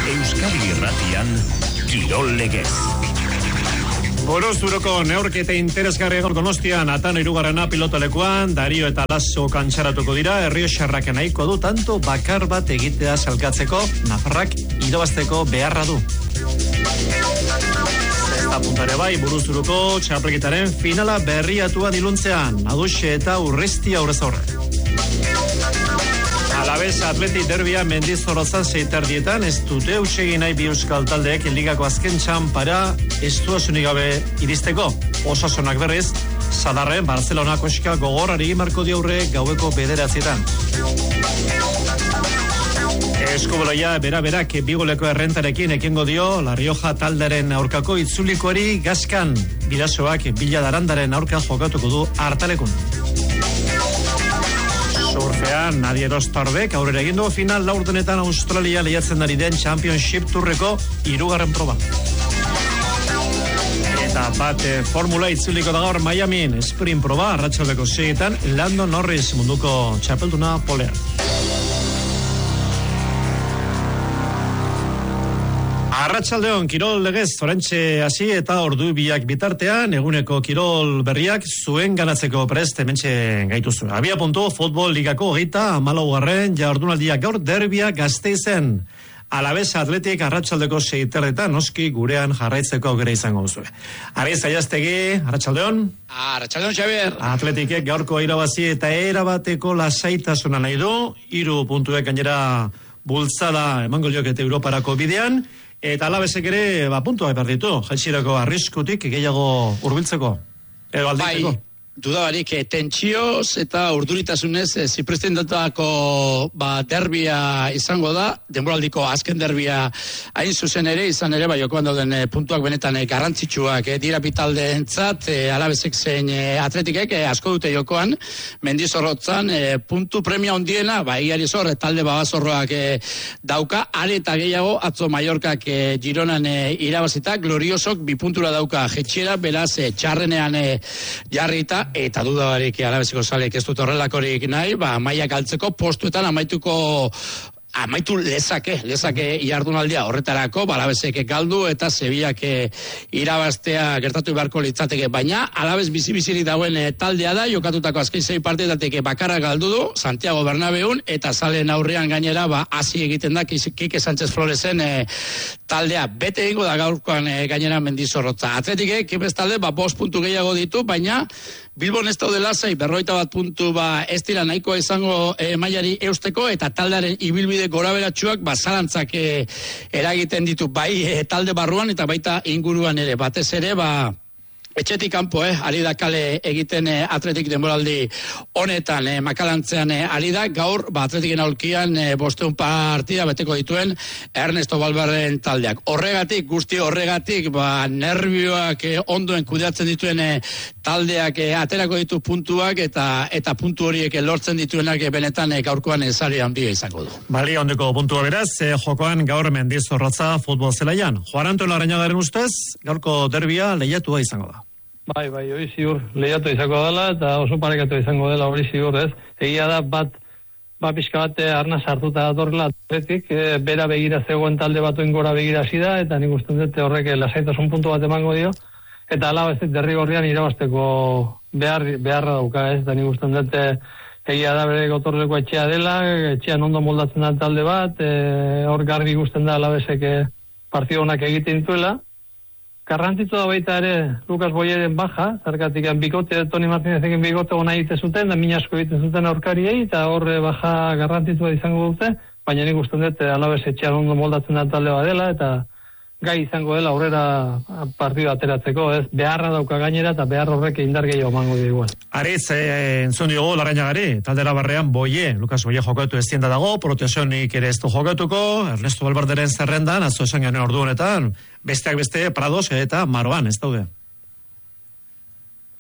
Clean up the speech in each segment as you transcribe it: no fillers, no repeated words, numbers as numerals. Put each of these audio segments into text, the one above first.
Euskadi Irratian, Kirol Legez. Orozuroko neurketa interesgarria gaur Donostian, Atano hirugarrena pilotalekuan, Dario eta Lasso kantxaratuko dira, Errioxarrak nahiko du tanto bakar bat egitea salkatzeko, Nafarrak irabazteko beharra du. Zesta puntare bai, Buruzuruko txapelketaren finala berriatua diluntzean, Aduxe eta Urresti aurrez aurre. Alavés Atleti derbia Mendizorrotzan 6:30 ez dute eusegi nahi bi euskal taldeek ligako azken txanpara estuasunik gabe iristeko. Osasunak berriz, Sadarren Barcelona koska gogorrari marko diaurre gaueko 9:00. Eskubaloia bera-berak bigoleko errentarekin ekingo dio La Rioja talderen aurkako itzulikoari gaskan. Bidasoak Biladarandaren aurka jokatuko du hartalekun. Surfean, Nadia Rostarbek aurrera egin du final laurdenetan Australia lehiatzen ari den Championship Tourreko 3. proba. Eta bat formula itzuliko da gaur Miamiin sprint proba, arratsaldeko 6:00 Lando Norris munduko txapelduna polean. Arratsaldeon, Kirol Legez, orantxe hasi eta ordu biak bitartean, eguneko Kirol berriak zuen ganatzeko prest hementxe gaituzu. Abia puntu, futbol ligako 34. jardunaldiak gaur derbia Gasteizen. Alavés Atletik arratsaldeko 6:30 noski gurean jarraitzeko aukera izango duzu. Ariz Aiastegi, arratsaldeon. Arratsaldeon, Xabier. Atletikek gaurko irabazi eta erabateko lasaitasuna nahi du, 3 puntuek gainera bultzada emango liokete Europarako bidean. Eta Alavesek ere, puntua behar ditu, jaitsirako arriskutik gehiago hurbiltzeko, edo alditzeko. Bai, dudabarik, tentsioz eta urduritasunez zipresten datako derbia izango da, denboraldiko azken derbia hain zuzen ere, izan ere, jokoan dauden puntuak benetan garrantzitsuak dira bitaldeentzat, Alavesek zein Atletikek asko dute jokoan, Mendizorrotzan puntu premia ondiena, iari zor, talde babazorroak dauka, are eta gehiago atzo Mallorcak Gironan irabazita, gloriosok 2 puntura dauka jetxiera, beraz txarrenean jarrita, eta dudabarik Alaveseko zaleek ez dut horrelakorik nahi, mailak altzeko postuetan amaitu lezake jardunaldia horretarako, Alavesek galdu eta Sevillak irabaztea gertatu beharko litzateke, baina Alaves bizi-bizirik dagoen taldea da, jokatutako azken 6 partidatik bakarra galdu du, Santiago Bernabeun, eta zaleen aurrean gainera hasi egiten da Kike Sánchez Floresen taldea, bete egingo da gaurkoan gainera Mendizorrotza. Atletikek bestalde 5 puntu gehiago ditu, baina Bilbon ez daude lasai, 41 puntu ez dira nahikoa izango mailari eusteko, eta taldearen ibilbide goraberatsuak zalantzak eragiten ditu, bai talde barruan eta baita inguruan ere, batez ere etxetik kanpo, ari da kale egiten Atletik denboraldi honetan, makalantzean ari da, gaur Atletiken aulkian 500 partida beteko dituen Ernesto Valverden taldeak. Horregatik, guzti horregatik, nervioak ondoen kudeatzen dituen taldeak aterako ditu puntuak eta puntu horiek lortzen dituenak benetan gaurkoan sari handia izango du. Bali ondeko puntua beraz, jokoan gaur Mendizorrotza futbol zelaian. Juan Antonio Larrañagaren ustez, gaurko derbia lehiatua izango da. Bai, hori ziur lehiatu izango dela eta oso parekatu izango dela hori ziur, ez? Egia da pixka bat arnaz hartuta datorrela Atletik, bera begira zegoen talde batuen gora begira hasi da, eta nik uste dut horrek lasaitasun puntu bat emango dio, eta Alavesek derrigorrian irabazteko beharra dauka, ez? Eta nik uste dut egia da bere gotorleko etxea dela, etxean ondo moldatzen da talde bat, hor garbi ikusten da Alavesek partido honak egiten dituela. Garrantzitsu da baita ere Lucas Boyeren baja, zarkatik bikote, Toni Martinezekin bikote ona egiten zuten, da minasko egiten zuten aurkariei, eta horre baja garrantzitsua izango dute, baina nik uste dut Alaves etxean ondo moldatzen da talde bat dela, eta gai izango dela aurrera partidu ateratzeko, ez? Beharra dauka gainera eta behar horrek indar gehiago emango dio. Ariz, entzun diogu Larrañagari, taldera barrean Lucas Boye jokatu eztienda dago, Protesionik ere ez du jokatuko, Ernesto Valverderen zerrendan, atzo esan genuen ordu honetan, besteak beste Prados eta Maroan, ez daude.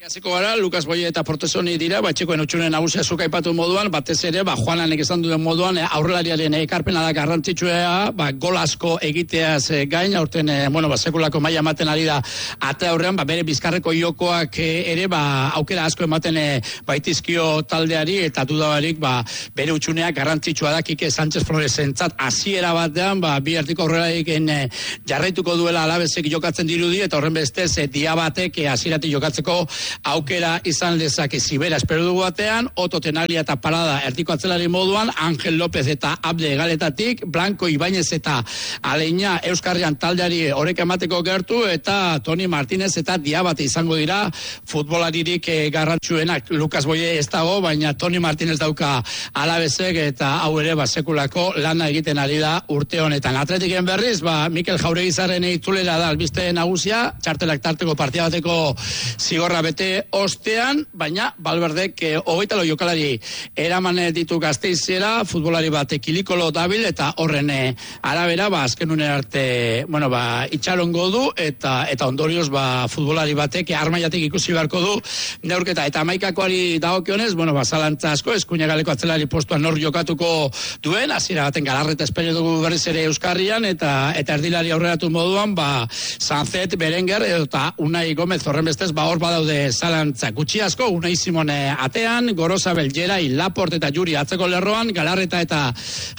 Hasiko gara, Lukas Boye eta Portesoni dira, batxekoen utxunen nagusia zuk aipatu moduan, batez ere, Juananek esan duen moduan, aurrelariaren ekarpena da garrantzitsua, gol asko egiteaz gain, aurten, sekulako maila ematen ari da, ate aurrean, bere bizkarreko jokoak ere, aukera asko ematen baitizkio taldeari, eta dudabarik, bere utxuneak garrantzitsua da, Kike Sánchez Floresentzat, hasiera batean, bi artiko aurrelariken jarraituko duela Alavesek jokatzen dirudi, eta horren bestez, Diabatek hasieratik jokatzeko aukera izan lezake Zibera espero dugu batean, Oto Tenaglia eta Parada erdiko atzelari moduan, Angel López eta Abde Galetatik, Blanco Ibáñez eta Aleina Euskarrian taldeari horrek emateko gertu, eta Toni Martínez eta Diabate izango dira futbolaririk garrantzuenak. Lukas Boye ez dago, baina Toni Martínez dauka Alavesek, eta hau ere sekulako lana egiten ari da urte honetan. Atletiken berriz, Mikel Jauregizarren itzulera da albiste nagusia, txartelak tarteko partida bateko zigorra bete ostean, baina Valverdek 24 jokalari eraman ditu Gasteizera, futbolari bat kilikolo dabil, eta horren arabera, azken unen arte, itxarongo du, eta ondorioz, futbolari batek armaiatik ikusi beharko du neurketa, eta amaikakoari dagokionez, zalantza asko, eskuinagaleko atzelari postuan nor jokatuko duen, hasiera baten Galarreta espero dugu berriz ere Euskarrian, eta erdilari aurreratu moduan, Sanzet, Berenguer, eta Unai Gomez, horren bestez, hor badaude zalantza gutxi asko, Unai Simone atean, Gorosabel, Gerai, Laport eta Juri atzeko lerroan, Galarreta eta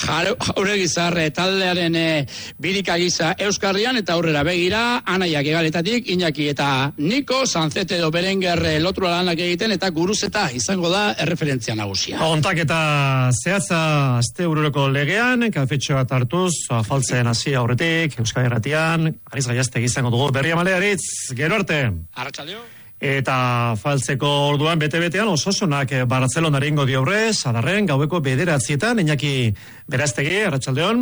Jauregizar taldearen birika gisa Euskarrian, eta aurrera begira, Anaiak Egaletatik, Iñaki eta Niko, Sanzet edo Berenguer lotura lanak egiten, eta Guruzeta izango da erreferentzia nagusia. Ontak eta zehatza azte urureko legean, kafetxoa hartuz, afaltzen hasi aurretik, Euskal Herratian, Ariz Gaiaztek izango dugu, Berria Male, Aritz, gero arte. Arratsaldeo. Eta faltzeko orduan bete-betean Osasunak Bartzelonari ingo dio aurre, Sadarren gaueko 9:00, Iñaki Beraztegi, arratsaldeon.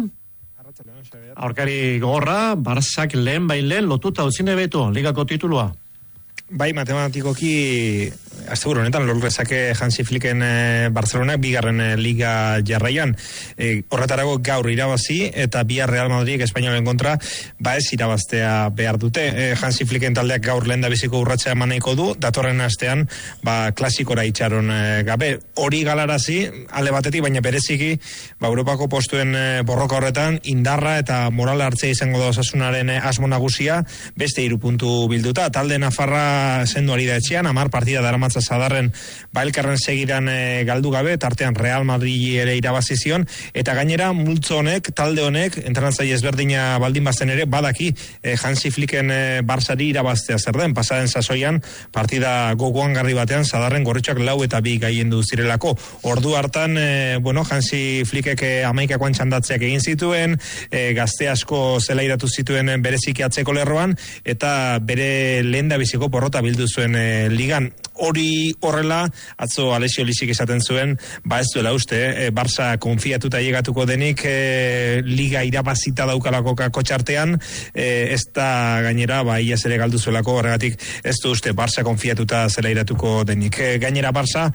Aurkari gogorra, Barsak lehen lotuta utzine beto ligako titulua. Bai, matematikoki asteburu honetan lorrezake Hansi Flicken Barcelonak bigarren liga jarraian. Horretarako gaur irabazi eta bihar Real Madrid Espainolen kontra ez irabaztea behar dute. Hansi Flicken taldeak gaur lehendabiziko urratsa eman nahiko du, datorren astean klasikora itxaron gabe. Hori galarazi alde batetik, baina bereziki Europako postuen borroka horretan indarra eta morala hartzea izango da Osasunaren asmo nagusia, beste 3 puntu bilduta. Talde nafarra sendu ari da etxean, 10 partida daramatza Sadarren elkarren segidan galdu gabe, tartean Real Madrid ere irabazi zion, eta gainera multzo honek, talde honek, entrenatzaile ezberdina baldin bazen ere, badaki Hansi Flicken Barsari irabaztea zer den, pasaden sasoian partida gogoangarri batean Sadarren gorritxoak 4-2 gaiendu zirelako. Ordu hartan, Hansi Flickek 11 txandatzeak egin zituen, gazte asko zelairatu zituen bereziki atzeko lerroan, eta bere lehendabiziko porrota bildu zuen ligan. Hori horrela, atzo Alessio Lisik esaten zuen, ez duela uste, Barça konfiatuta llegatuko denik liga irabazita daukalako kotxartean, ez da gainera, iaz ere galdu zuelako, horregatik ez du uste Barça konfiatuta zela iratuko denik. Gainera Barça,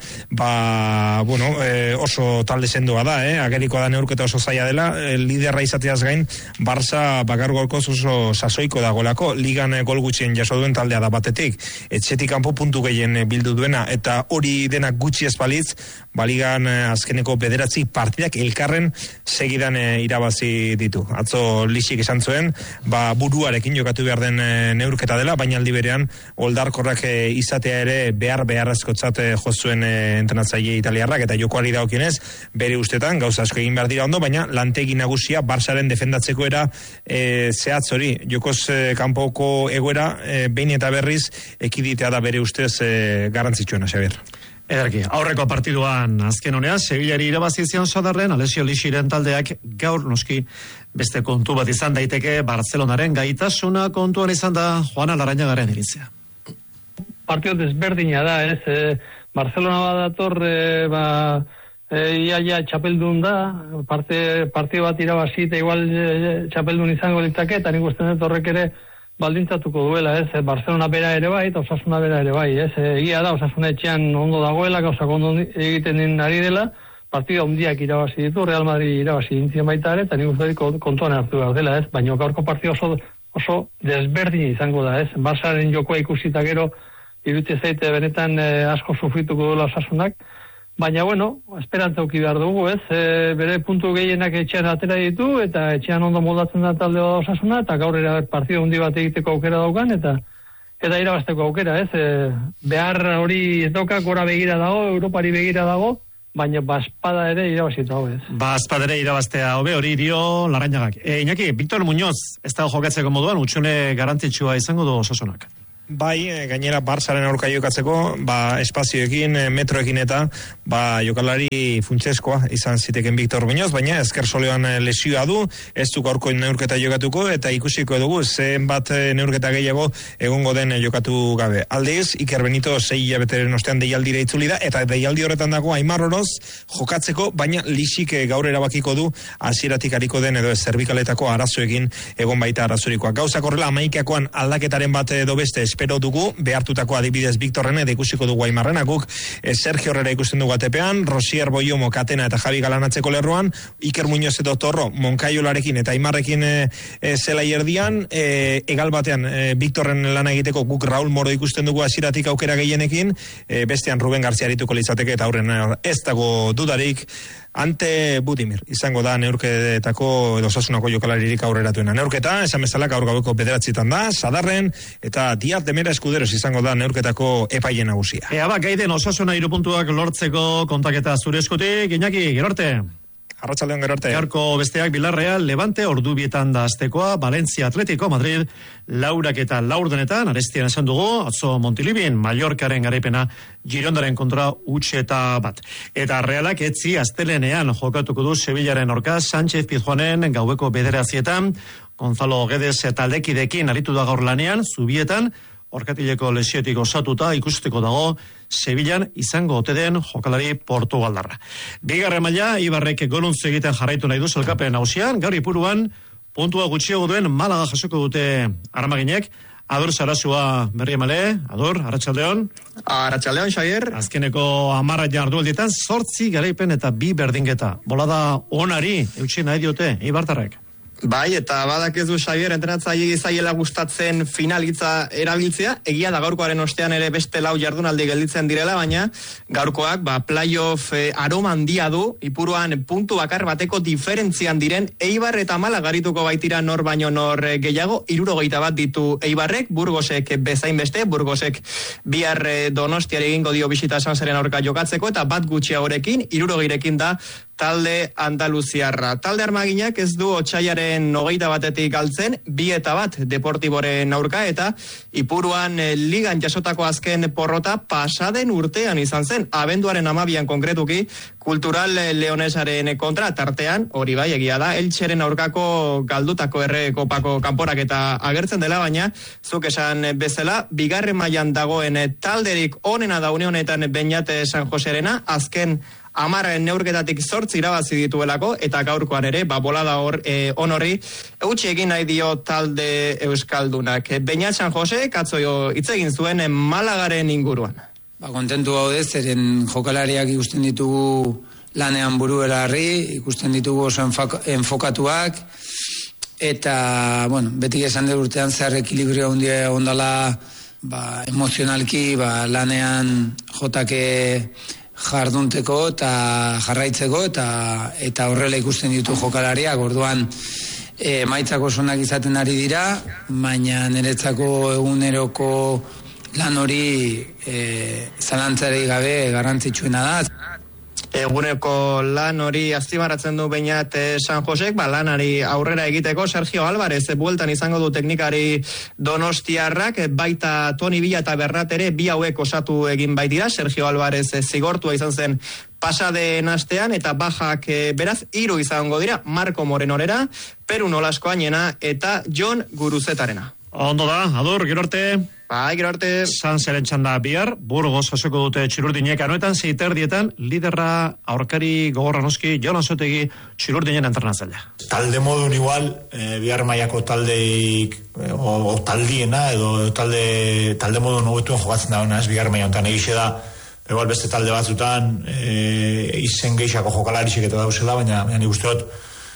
oso talde sendoa da, ageriko da neurketa oso zaila dela, liderra izateaz gain, Barça bakar golkoz oso sasoiko dagolako, ligan gol gutxien jaso duen taldea da batetik, etxetik kanpo puntu gehien bildu duena, eta hori denak gutxi ez balitz, baligan azkeneko 9 partidak elkarren segidan irabazi ditu. Atzo Lisik esan zuen, buruarekin jokatu behar den neurketa dela, baina aldi berean oldarkorrak izatea ere beharrezkotzat jozuen entrenatzaile italiarrak, eta jokoari dagokienez, bere ustetan, gauza asko egin behar dira ondo, baina lantegi nagusia Barsaren defendatzeko era zehatz hori, jokoz kanpoko egoera, behin eta berriz ekiditea da bere ustez garrantzitsuena, Xabier. Ederki, aurreko partiduan azken honean, Sevillari irabazi zion Sadarren, Alessio Lisiren taldeak gaur noski beste kontu bat izan daiteke Barcelonaren gaitasuna kontuan izan da Juana Larrañagaren iritzea. Partio desberdina da, Barcelona badator, ia txapeldun da, partio bat irabazi eta igual txapeldun izango litzake, eta nik uste dut horrek ere baldintzatuko duela, Barcelona bera ere bai, eta Osasuna bera ere bai, egia da, Osasuna etxean ondo dagoela, gauzak ondo egiten ari dela, partida ondiak irabazi ditu, Real Madrid irabazi dintzien baita ere, eta nik uste kontuan hartu behar dela, baina gaurko partida oso desberdin izango da, Barsaren jokoa ikusita gero, Iruditzen zaite benetan asko sufrituko duela Osasunak, baina bueno, esperantza uki behar dugu, ez? Bere puntu gehienak etxean atera ditu, eta etxean ondo moldatzen da talde Osasuna, eta gaur ere partido hundi bat egiteko aukera daukan, eta irabazteko aukera, ez? Behar hori ez dauka, gora begira dago, Europari begira dago, baina baspada ere irabazita hobe, ez? Baspada ere irabaztea hobe, hori dio Larrañagak. Iñaki, Victor Muñoz, ez da jokatzeko moduan, utxune garrantzitsua izango du Osasunak. Bai, gainera Barçaren aurka jokatzeko, espazioekin, metroekin eta jokalari funtseskoa izan ziteken Victor Muñoz, baina ezker solean lesioa du, ez du gaurko neurketa jokatuko, eta ikusiko dugu zenbat neurketa gehiago egongo den jokatu gabe. Aldiz, Iker Benito 6 hilabeteren ostean deialdira itzuli da, eta deialdi horretan dago Aimar Oroz jokatzeko, baina lisik gaur erabakiko du hasieratik ariko den edo zerbikaletako arazoekin egon baita arazorikoa. Gauzak horrela 11koan aldaketaren bat edo beste espero dugu, behartutako adibidez Victorren eta ikusiko dugu Aimarrena, guk Sergio Herrera ikusten dugu atepean, Rosier Boiomo, Katena eta Javi Galanatzeko lerroan, Iker Muñoz edo Torro, Moncaiolarekin eta Aimarrekin zela erdian, egal batean Victorren lana egiteko guk Raúl Moro ikusten dugu hasieratik aukera gehienekin, bestean Ruben García arituko litzateke eta aurren ez dago dudarik, Ante Budimir, izango da neurketako edo Osasunako jokalaririk aurreratuena. Neurketa, esan bezala gaur gaueko 9 da, Sadarren eta Diaz de Mera Eskuderos izango da neurketako epaile nagusia. Gaiden Osasuna 3 puntuak lortzeko kontaketa zure eskutik, Iñaki, gero arte. Arratsaldeon, gero arte. Gaurko besteak Villarreal, Levante, ordubietan da aztekoa, Valencia, Atletico, Madrid, 4:04 arestian esan dugu, atzo Montilibin, Mallorcaren garaipena Girondaren kontra utxeta bat. Eta Realak etzi astelenean jokatuko du Sevillaren aurka, Sánchez Pizjuanen gaueko 9:00, Gonzalo Guedes taldekidekin aritu da gaur lanean, Zubietan, orkatileko lesiotik osatuta ikusteko dago Sevillan izango ote den jokalari portugaldarra. Bigarren maila, Ibarrek goruntz egiten jarraitu nahi du sailkapen nagusian, gaur Ipuruan puntua gutxiago duen Malaga jasoko dute armaginek. Ador Sarasua berri emale, Ador, arratsaldeon. Arratsaldeon, Xavier. Azkeneko 10 jardunaldietan 8 garaipen eta 2 berdinketa. Bolada onari eutsi nahi diote Ibartarrek. Bai, eta badak ez du Xavier entrenatzaile zaiela gustatzen finalitza erabiltzea, egia da gaurkoaren ostean ere beste 4 jardunaldi gelditzen direla, baina gaurkoak playoff aroma handia du, Ipuruan puntu bakar bateko diferentzian diren Eibar eta Malaga garituko baitira nor baino nor gehiago, 71 ditu Eibarrek, Burgosek bezain beste, Burgosek bihar Donostiari egingo dio bisita Sanseren aurka jokatzeko, eta bat gutxiagorekin, 70rekin da talde Andaluziarra. Talde armaginak ez du otsailaren 21 galtzen, 2-1 Deportiboren aurka, eta Ipuruan ligan jasotako azken porrota pasaden urtean izan zen, abenduaren 12an konkretuki, Kultural Leonesaren kontra, tartean, hori bai egia da, Eltseren aurkako galdutako Errekopako kanporaketa agertzen dela, baina zuk esan bezala, bigarren mailan dagoen talderik onena da une honetan Beñate San Joserena, azken 10 neurketatik 8 irabazi dituelako, eta gaurkoan ere, bolada on horri, eutsi egin nahi dio talde euskaldunak. Beñat San Jose, katzo hitz egin zuen Malagaren inguruan. Kontentu gaude, zeren jokalariak ikusten ditugu lanean buruelarri, ikusten ditugu oso enfokatuak, eta, betik esan dut urtean zehar ekilibrio handia ondala, emozionalki, lanean jotake jardunteko eta jarraitzeko, eta horrela ikusten ditu jokalariak, orduan maitzako sonak izaten ari dira, baina niretzako eguneroko lan hori zalantzari gabe garrantzitsuena da. Eguneko lan hori azpimarratzen du Beñat San Josek, lanari aurrera egiteko Sergio Álvarez bueltan izango du teknikari donostiarrak, baita Toni Villa eta Bernat ere 2 hauek osatu egin baitira. Sergio Álvarez zigortua izan zen pasaden astean, eta bajak beraz 3 izango dira, Marco Morenorera, Peru Nolaskoainena eta Jon Guruzetarena. Ondo da, Ador, gero arte. Bai, gero arte. Sanseren txanda bihar, Burgos jasoko dute txilurdinek, anoetan 6:30 liderra aurkari gogorra noski, Jonan Sotegi txilurdinen entrenatzailea. Talde modun igual, bihar mailako taldeik, o taldiena, edo talde modun hobetuen jokatzen da, ez bihar maila honetan egixe da, igual beste talde batzutan, izen geixako jokalarisik eta dauzela, baina nik usteot,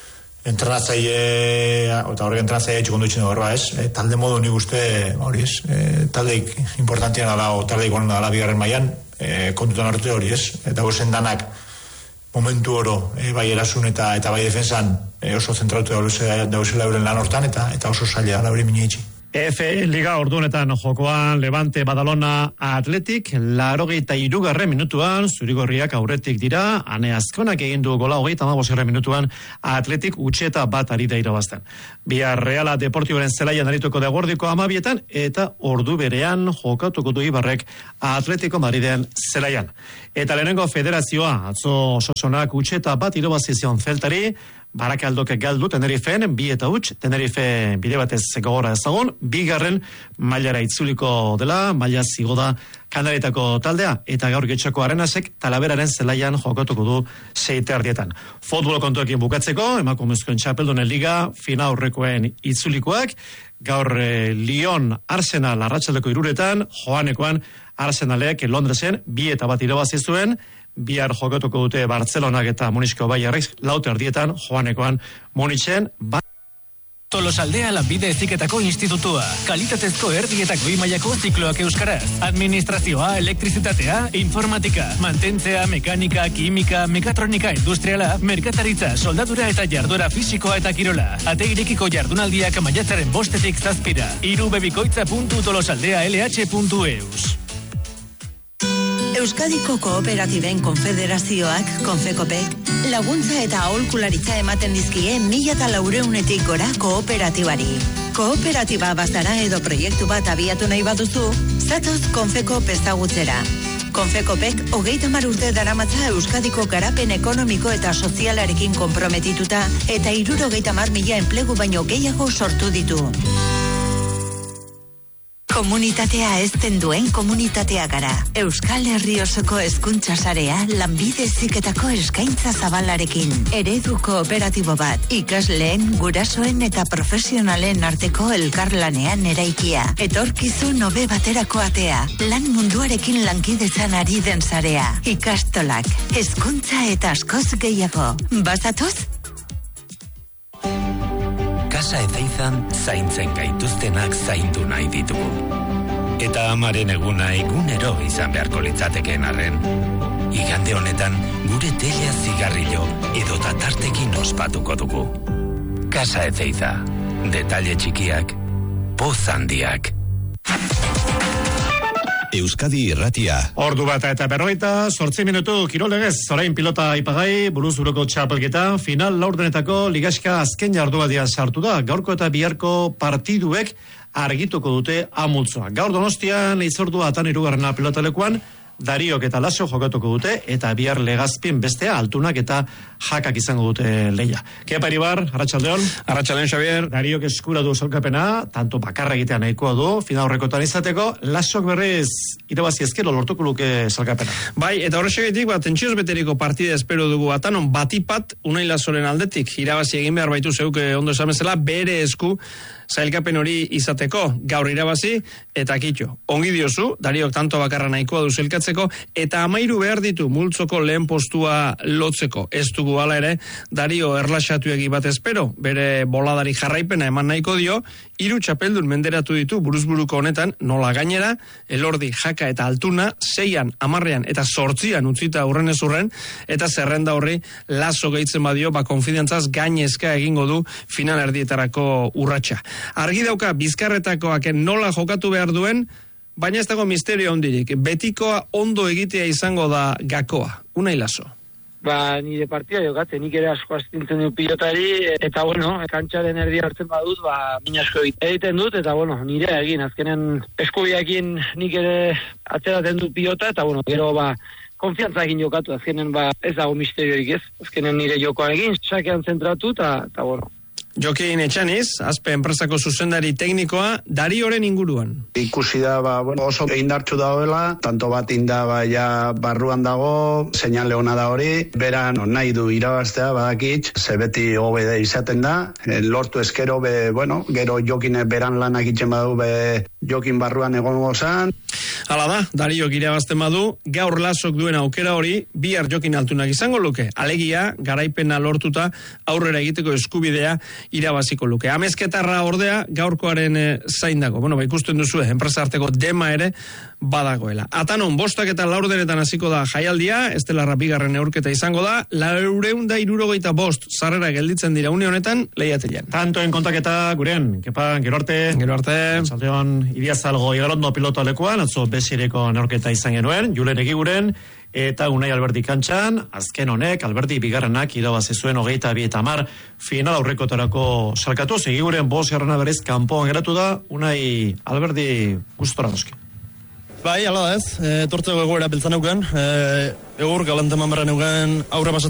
entrenatzaile, eta horrek entrenatzaile etxuk ondutxin dugu, talde modu nik uste, hori ez, taldeik importantiana da, o taldeik honen da, bigarren mailan, kontutan hartu hori ez, eta guzen danak momentu oro, bai erasun eta bai defensan oso zentratu dauzela euren lan hortan, eta oso zaila da hori mini itxi. Liga ordunetan jokoan Levante Badalona Atletik 83. minutuan zurigorriak aurretik dira, Ane Azkonak egin du gola 35. minutuan Atletik utxeta bat ari da irabazten. Bihar Reala Deportiboren zelaian arituko da Guardiko 12etan eta ordu berean jokatuko du Ibarrek Atletico Madriden zelaian. Eta lehenengo federazioa atzo Sosonak utxeta bat irabazizion Zeltari, Barakaldoke galdu Tenerifeen, 2-0, Tenerife bide batez gogora ezagun, bigarren mailara itzuliko dela, maila zigoda Kanaretako taldea, eta gaur getxoko Arenasek Talaberaren zelaian jokatuko du 6:30. Futbol kontuekin bukatzeko, emakumezkoen txapeldunen liga, fina aurrekoen itzulikoak, gaur Lyon Arsenal arratsaldeko 3:00, Joanekoan Arsenalek Londresen 2-1 irabazi zuen, bihar jokatuko dute Bartzelonak eta Munizko Baiarrek 4:00 Joanekoan Munitzen. Tolosaldea Lanbide Heziketako Institutua. Kalitatezko erdi eta goi mailako zikloak euskaraz. Administrazioa, elektrizitatea, informatika, mantentzea, mekanika, kimika, mekatronika industriala, merkataritza, soldadura eta jarduera fisikoa eta kirola. Ate irekiko jardunaldiak maiatzaren 5-tik 7. irubebikoitza.tolosaldealh.eus. Euskadiko Kooperatiben Konfederazioak, Konfekopek, laguntza eta aholkularitza ematen dizkie 1400-etik gora kooperatibari. Kooperatiba bazara edo proiektu bat abiatu nahi baduzu, zatoz Konfekop ezagutzera. Konfekopek 30 urte daramatza Euskadiko garapen ekonomiko eta sozialarekin konprometituta eta 70.000 enplegu baino gehiago sortu ditu. Komunitatea ezten duen komunitatea gara. Euskal Herri osoko hezkuntza sarea Lanbide Heziketako eskaintza zabalarekin. Eredu kooperatibo bat, ikasleen, gurasoen eta profesionalen arteko elkarlanean eraikia. Etorkizun hobe baterako atea. Lan munduarekin lankidetzan ari den sarea. Ikastolak, hezkuntza eta askoz gehiago. Bazatoz? Casa Ezeizan zaintzen gaituztenak zaindu nahi ditugu. Eta amaren eguna egunero izan beharko litzatekeen arren. Igande honetan gure telea zigarrillo edo tatartekin ospatuko dugu. Casa Ezeiza. Detalle txikiak, poz handiak. Euskadi Irratia. Ordu bat eta 48 minutu kirolegez, orain pilota aipagai, buruz-buruko txapelketa, final laurdenetako ligaxka azken jardualdian sartu da, gaurko eta biharko partiduek argituko dute amultzoa. Gaur Donostian itzordua atan 3. pilotalekuan, Dariok eta Laso jokatuko dute, eta bihar Legazpin bestea Altunak eta Jakak izango dute leia. Kepa Iribar, arratsaldeon. Arratsaldeon, Xavier. Dariok eskura du sailkapena, tanto bakarra egitean nahikoa du, final aurrekotan izateko, Lasok berriz irabazi ezkero lortuko luke sailkapena. Bai, eta horrexegatik tentsioz beteriko partida espero dugu atanon, batipat Unai Lasoren aldetik, irabazi egin behar baitu zeuke ondo esamezela, bere esku sailkapen hori izateko, gaur irabazi eta kitxo. Ongi diozu, Dariok tanto bakarra nahikoa du sailkatzeko, eta 13 behar ditu multzoko lehen postua lotzeko. Ez dugu hala ere, Dario erlaxatuegi bat espero, bere boladari jarraipena eman nahiko dio, 3 txapeldun menderatu ditu buruzburuko honetan, nola gainera, Elordi, Jaka eta Altuna, 6an, 10an eta 8an utzita urren ez urren, eta zerrenda horri Laso gehitzen badio, konfidentzaz gainezka egingo du final erdietarako urratsa. Argi dauka Bizkarretakoak nola jokatu behar duen, baina ez dago misterio hondirik. Betikoa ondo egitea izango da gakoa. Unai Laso. Nire partida jokatzen, nik ere asko astintzen du pilotari, eta kantxaren erdi hartzen badut, min asko egiten dut, eta nire egin, azkenen eskubiakin nik ere atzeraten du pilota, eta gero konfiantza egin jokatu, azkenen ez dago misteriorik ez, azkenen nire jokoa egin, sakean zentratu, eta Jokin Etxaniz, Azpe enpresako zuzendari teknikoa, Darioren inguruan. Ikusi da, oso indartsu dagoela, tanto bat inda ja barruan dago, seinale ona da hori, beran nahi du irabaztea badakitz, ze beti hobe izaten da, lortu eskero, gero Jokin beran lanak itzen badu, Jokin barruan egongo zan. Hala da, Dariok irabazten badu, gaur Lasok duen aukera hori, bihar Jokin Altunak izango luke. Alegia, garaipena lortuta aurrera egiteko eskubidea irabaziko luke. Amezketarra ordea, gaurkoaren zain dago. Bueno, ikusten duzu, enpresa arteko dema ere badagoela. Atanon, 5 eta 4 hasiko da jaialdia, Estelarra bigarren neurketa izango da, 475 sarrera gelditzen dira une honetan lehiatilean. Tantoen kontaketa gurean, kepa, gero arte. Gero arte. Saldeon, Idiazalgo Igarondo piloto alekuan, atzo besireko neurketa izan genuen, Julen Egiguren, eta Unai Alberdi kantxan, azken honek, Alberdi bigarrenak irabazi zuen 22 final aurrekotarako salkatu, Egiguren 5 berez kanpoan geratu da, Unai Alberdi gustora noski. Bai, ala ez, tortzeko egoera beltzan euken, egur galanteman berren euken aurre